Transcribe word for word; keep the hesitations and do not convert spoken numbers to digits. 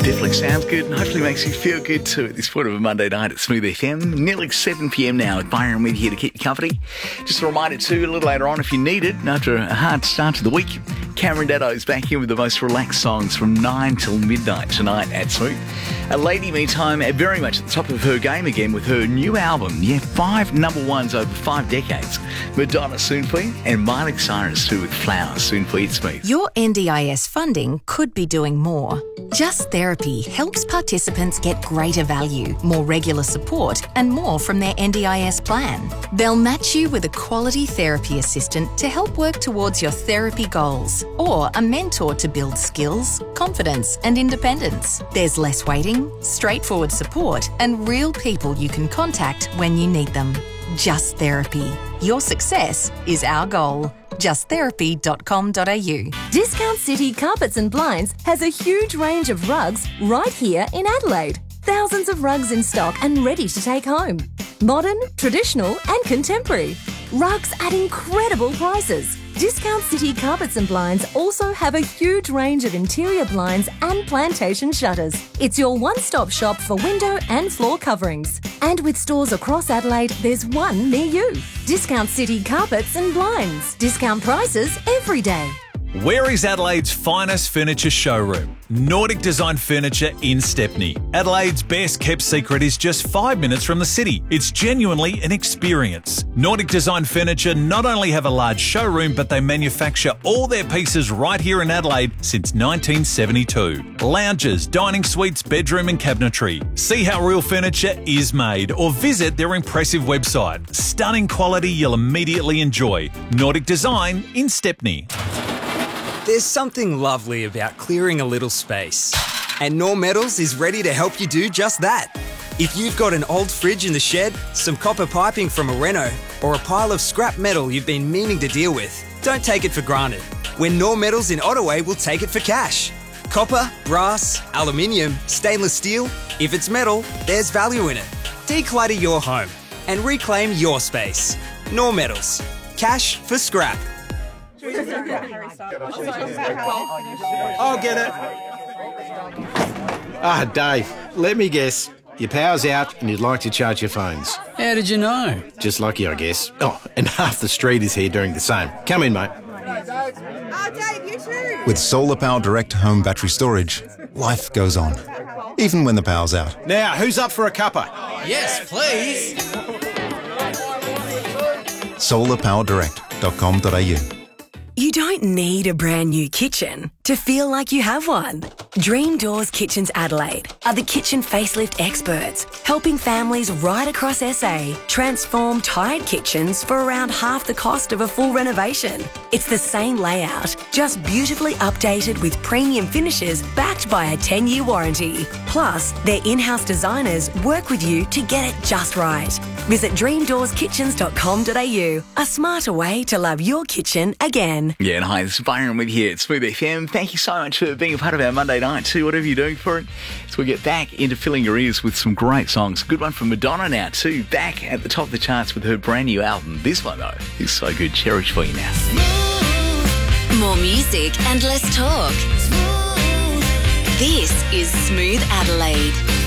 Definitely sounds good and hopefully makes you feel good too at this point of a Monday night at Smooth F M. Nearly seven p m now with Byron with here to keep you company. Just a reminder too, a little later on if you need it, and after a hard start to the week, Cameron Daddo's back in with the most relaxed songs from nine till midnight tonight at Smooth. A lady, meantime, very much at the top of her game again with her new album. Yeah, five number ones over five decades. Madonna soon for you, and Miley Cyrus too with Flowers soon for you at Smooth. Your N D I S funding could be doing more. Just Therapy helps participants get greater value, more regular support and more from their N D I S plan. They'll match you with a quality therapy assistant to help work towards your therapy goals, or a mentor to build skills, confidence and independence. There's less waiting, straightforward support and real people you can contact when you need them. Just Therapy. Your success is our goal. just therapy dot com dot a u. Discount City Carpets and Blinds has a huge range of rugs right here in Adelaide. Thousands of rugs in stock and ready to take home. Modern, traditional and contemporary. Rugs at incredible prices. Discount City Carpets and Blinds also have a huge range of interior blinds and plantation shutters. It's your one-stop shop for window and floor coverings. And with stores across Adelaide, there's one near you. Discount City Carpets and Blinds. Discount prices every day. Where is Adelaide's finest furniture showroom? Nordic Design Furniture in Stepney. Adelaide's best kept secret is just five minutes from the city. It's genuinely an experience. Nordic Design Furniture not only have a large showroom, but they manufacture all their pieces right here in Adelaide since nineteen seventy-two. Lounges, dining suites, bedroom and cabinetry. See how real furniture is made or visit their impressive website. Stunning quality you'll immediately enjoy. Nordic Design in Stepney. There's something lovely about clearing a little space. And Knorr Metals is ready to help you do just that. If you've got an old fridge in the shed, some copper piping from a reno, or a pile of scrap metal you've been meaning to deal with, don't take it for granted. When Knorr Metals in Ottaway will take it for cash. Copper, brass, aluminium, stainless steel, if it's metal, there's value in it. Declutter your home and reclaim your space. Knorr Metals. Cash for scrap. I'll get it. Ah, Dave, let me guess. Your power's out and you'd like to charge your phones. How did you know? Just lucky, I guess. Oh, and half the street is here doing the same. Come in, mate. Oh, Dave, you too. With Solar Power Direct home battery storage, life goes on, even when the power's out. Now, who's up for a cuppa? Yes, please. solar power direct dot com dot a u. You don't need a brand new kitchen to feel like you have one. Dream Doors Kitchens Adelaide are the kitchen facelift experts, helping families right across S A transform tired kitchens for around half the cost of a full renovation. It's the same layout, just beautifully updated with premium finishes backed by a ten-year warranty. Plus, their in-house designers work with you to get it just right. Visit dream doors kitchens dot com dot a u, a smarter way to love your kitchen again. Yeah, and hi, this is Byron with you here at Smooth F M. Thank you so much for being a part of our Monday night too, whatever you're doing for it. So we get back into filling your ears with some great songs. Good one from Madonna now too, back at the top of the charts with her brand new album. This one though is so good. Cherish for you now. More music and less talk. This is Smooth Adelaide.